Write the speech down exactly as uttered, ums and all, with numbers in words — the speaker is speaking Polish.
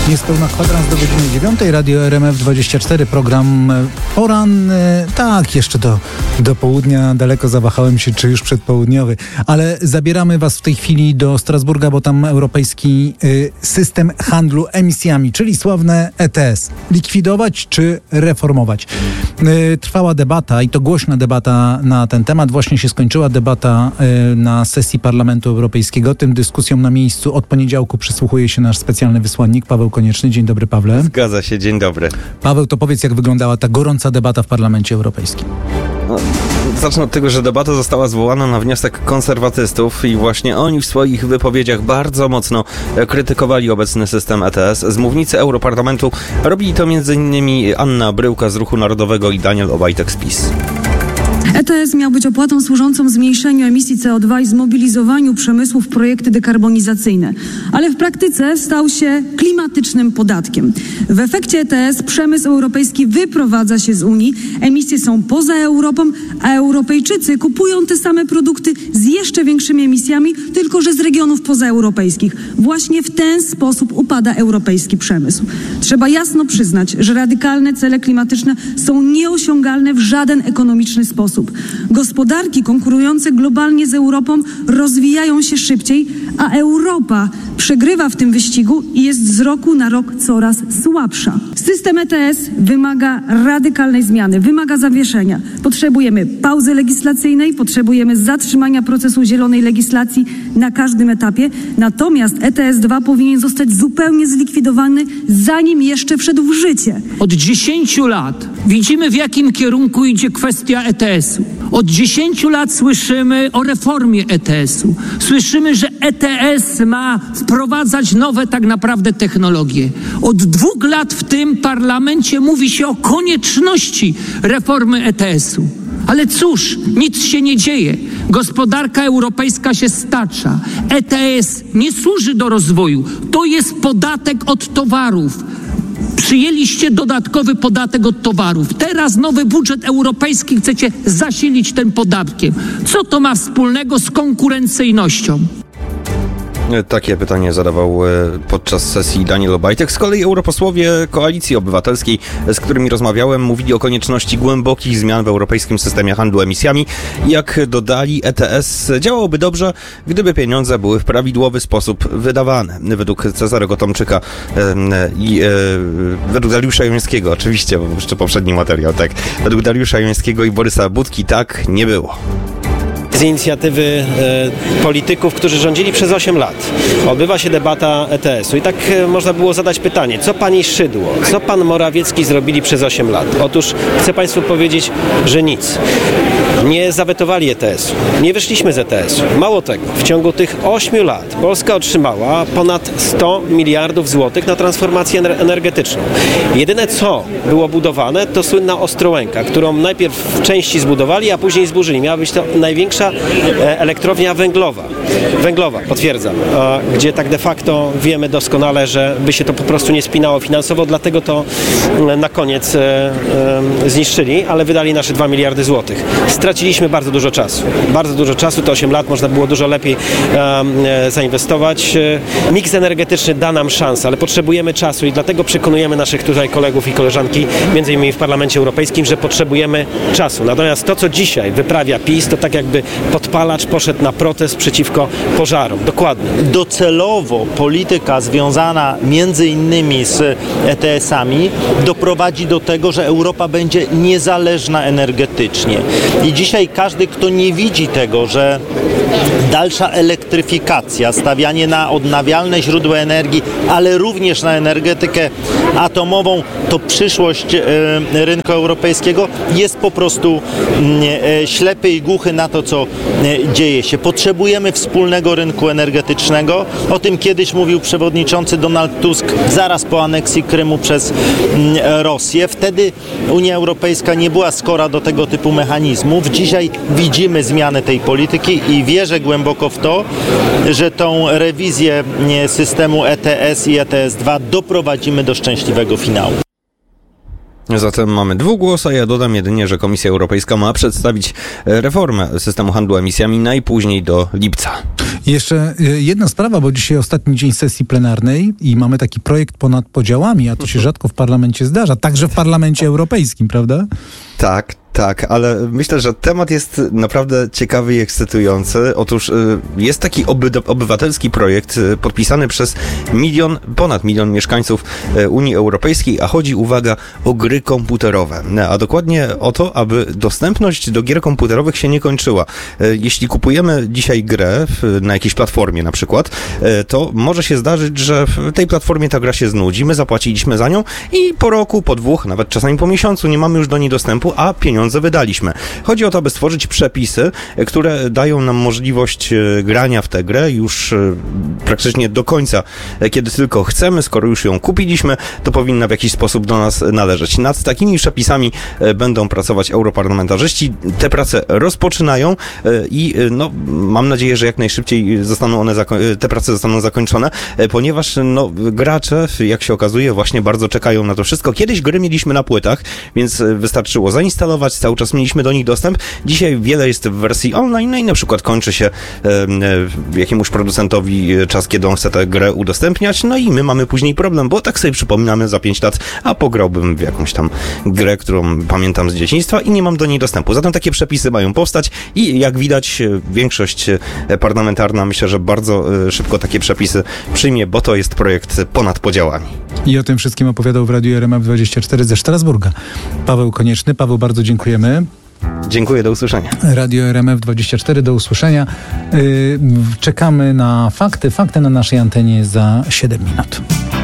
Niespełna kwadrans do godziny dziewiątej, Radio R M F dwadzieścia cztery, program poranny, tak, jeszcze do, do południa, daleko zawahałem się, czy już przedpołudniowy, ale zabieramy was w tej chwili do Strasburga, bo tam europejski y, system handlu emisjami, czyli sławne E T S. Likwidować czy reformować? Y, trwała debata i to głośna debata na ten temat. Właśnie się skończyła debata y, na sesji Parlamentu Europejskiego. Tym dyskusjom na miejscu od poniedziałku przysłuchuje się nasz specjalny wysłannik Paweł Konieczny. Dzień dobry, Pawle. Zgadza się, dzień dobry. Paweł, to powiedz, jak wyglądała ta gorąca debata w Parlamencie Europejskim. No, zacznę od tego, że debata została zwołana na wniosek konserwatystów i właśnie oni w swoich wypowiedziach bardzo mocno krytykowali obecny system E T S. Z mównicy Europarlamentu robili to m.in. Anna Bryłka z Ruchu Narodowego i Daniel Obajtek z PiS. E T S miał być opłatą służącą zmniejszeniu emisji C O dwa i zmobilizowaniu przemysłu w projekty dekarbonizacyjne, ale w praktyce stał się klimatycznym podatkiem. W efekcie E T S przemysł europejski wyprowadza się z Unii, emisje są poza Europą, a Europejczycy kupują te same produkty z jeszcze większymi emisjami, tylko że z regionów pozaeuropejskich. Właśnie w ten sposób upada europejski przemysł. Trzeba jasno przyznać, że radykalne cele klimatyczne są nieosiągalne w żaden ekonomiczny sposób. Gospodarki konkurujące globalnie z Europą rozwijają się szybciej, a Europa przegrywa w tym wyścigu i jest z roku na rok coraz słabsza. System E T S wymaga radykalnej zmiany, wymaga zawieszenia. Potrzebujemy pauzy legislacyjnej, potrzebujemy zatrzymania procesu zielonej legislacji na każdym etapie. Natomiast E T S dwa powinien zostać zupełnie zlikwidowany, zanim jeszcze wszedł w życie. Od dziesięciu lat widzimy, w jakim kierunku idzie kwestia E T S-u. Od dziesięciu lat słyszymy o reformie E T S-u. Słyszymy, że E T S ma wprowadzać nowe tak naprawdę technologie. Od dwóch lat w tym parlamencie mówi się o konieczności reformy E T S-u. Ale cóż, nic się nie dzieje. Gospodarka europejska się stacza. E T S nie służy do rozwoju. To jest podatek od towarów. Przyjęliście dodatkowy podatek od towarów. Teraz nowy budżet europejski chcecie zasilić tym podatkiem. Co to ma wspólnego z konkurencyjnością? Takie pytanie zadawał podczas sesji Daniel Obajtek. Z kolei europosłowie Koalicji Obywatelskiej, z którymi rozmawiałem, mówili o konieczności głębokich zmian w europejskim systemie handlu emisjami. Jak dodali, E T S działałoby dobrze, gdyby pieniądze były w prawidłowy sposób wydawane. Według Cezarego Tomczyka i e, według Dariusza Jońskiego, oczywiście, bo jeszcze poprzedni materiał, tak. Według Dariusza Jońskiego i Borysa Budki tak nie było. Z inicjatywy e, polityków, którzy rządzili przez osiem lat. Odbywa się debata E T S-u i tak e, można było zadać pytanie, co pani Szydło, co pan Morawiecki zrobili przez osiem lat? Otóż chcę państwu powiedzieć, że nic. Nie zawetowali E T S-u, nie wyszliśmy z E T S-u. Mało tego, w ciągu tych ośmiu lat Polska otrzymała ponad sto miliardów złotych na transformację energetyczną. Jedyne co było budowane, to słynna Ostrołęka, którą najpierw w części zbudowali, a później zburzyli. Miała być to największa elektrownia węglowa, węglowa, potwierdzam, gdzie tak de facto wiemy doskonale, że by się to po prostu nie spinało finansowo, dlatego to na koniec zniszczyli, ale wydali nasze dwa miliardy złotych. Straciliśmy bardzo dużo czasu, bardzo dużo czasu, to osiem lat, można było dużo lepiej zainwestować. Miks energetyczny da nam szansę, ale potrzebujemy czasu i dlatego przekonujemy naszych tutaj kolegów i koleżanki, między innymi w Parlamencie Europejskim, że potrzebujemy czasu. Natomiast to, co dzisiaj wyprawia PiS, to tak jakby podpalacz poszedł na protest przeciwko pożarom. Dokładnie. Docelowo polityka związana między innymi z E T S-ami doprowadzi do tego, że Europa będzie niezależna energetycznie. I dzisiaj każdy, kto nie widzi tego, że dalsza elektryfikacja, stawianie na odnawialne źródła energii, ale również na energetykę atomową, to przyszłość e, rynku europejskiego, jest po prostu e, ślepy i głuchy na to, co e, dzieje się. Potrzebujemy wspólnego rynku energetycznego. O tym kiedyś mówił przewodniczący Donald Tusk zaraz po aneksji Krymu przez m, Rosję. Wtedy Unia Europejska nie była skora do tego typu mechanizmów. Dzisiaj widzimy zmianę tej polityki i wierzę głęboko w to, że tą rewizję systemu E T S i E T S dwa doprowadzimy do szczęśliwego finału. Zatem mamy dwugłos, a ja dodam jedynie, że Komisja Europejska ma przedstawić reformę systemu handlu emisjami najpóźniej do lipca. Jeszcze jedna sprawa, bo dzisiaj ostatni dzień sesji plenarnej i mamy taki projekt ponad podziałami, a to się rzadko w parlamencie zdarza, także w Parlamencie Europejskim, prawda? Tak, tak, ale myślę, że temat jest naprawdę ciekawy i ekscytujący. Otóż jest taki oby- obywatelski projekt podpisany przez milion, ponad milion mieszkańców Unii Europejskiej, a chodzi, uwaga, o gry komputerowe. A dokładnie o to, aby dostępność do gier komputerowych się nie kończyła. Jeśli kupujemy dzisiaj grę na jakiejś platformie na przykład, to może się zdarzyć, że w tej platformie ta gra się znudzi, my zapłaciliśmy za nią i po roku, po dwóch, nawet czasami po miesiącu nie mamy już do niej dostępu, a pieniądze wydaliśmy. Chodzi o to, aby stworzyć przepisy, które dają nam możliwość grania w tę grę już praktycznie do końca, kiedy tylko chcemy. Skoro już ją kupiliśmy, to powinna w jakiś sposób do nas należeć. Nad takimi przepisami będą pracować europarlamentarzyści. Te prace rozpoczynają i no, mam nadzieję, że jak najszybciej zostaną one zako- te prace zostaną zakończone, ponieważ no, gracze, jak się okazuje, właśnie bardzo czekają na to wszystko. Kiedyś gry mieliśmy na płytach, więc wystarczyło zainstalować, cały czas mieliśmy do nich dostęp. Dzisiaj wiele jest w wersji online, no i na przykład kończy się e, e, jakiemuś producentowi czas, kiedy on chce tę grę udostępniać, no i my mamy później problem, bo tak sobie przypominamy za pięć lat, a pograłbym w jakąś tam grę, którą pamiętam z dzieciństwa i nie mam do niej dostępu. Zatem takie przepisy mają powstać i jak widać większość parlamentarna, myślę, że bardzo szybko takie przepisy przyjmie, bo to jest projekt ponad podziałami. I o tym wszystkim opowiadał w Radiu R M F dwadzieścia cztery ze Strasburga Paweł Konieczny. Paweł, bardzo dziękujemy. Dziękuję, do usłyszenia. Radio R M F dwadzieścia cztery, do usłyszenia. Yy, czekamy na fakty. Fakty na naszej antenie za siedem minut.